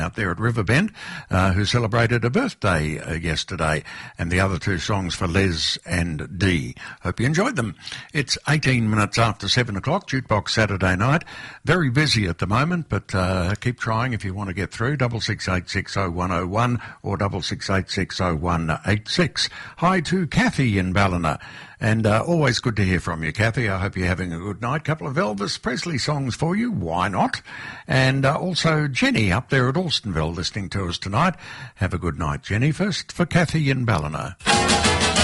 out there at Riverbend, who celebrated a birthday yesterday, and the other two songs for Les and Dee. Hope you enjoyed them. It's 18 minutes after 7 o'clock, Jukebox Saturday night. Very busy at the moment, but keep trying if you want to get through. 66860101 or 66860186. Hi to Kathy in Ballina. And always good to hear from you, Kathy. I hope you're having a good night. Couple of Elvis Presley songs for you. Why not? And also Jenny up there at Alstonville listening to us tonight. Have a good night, Jenny. First for Kathy in Ballina.